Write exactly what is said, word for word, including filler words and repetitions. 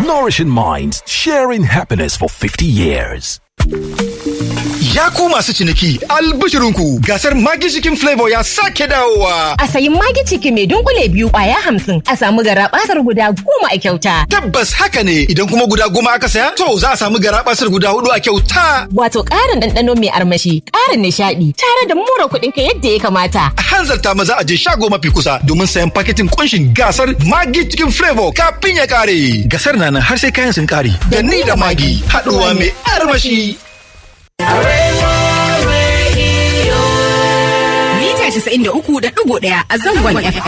nourishing minds, sharing happiness for fifty years. Ya ku masu ciniki, albishirinku gasar Maggi Chicken Flavor ya sake dawowa. A sayi Maggi Chicken mai dunkule biyu kwaya hamsin a samu garabasar guda goma a kyauta. Tabbas haka ne, idan kuma guda goma aka saya, to za a samu garabasar guda hudu a kyauta. Wato ƙarin ɗanɗano mai armashi, ƙarin nishaɗi, tare da more kuɗin ka yadda ya kamata. A hanzarta maza a je shago mafi kusa domin sayan paketin kunshin gasar Maggi Chicken Flavor kafin ya ƙare. Gasar na nan har sai kayan sun ƙare. Da ni da Maggi, haɗuwa mai armashi. Mita casa'in da uku da ɗigo ɗaya a zangon F M.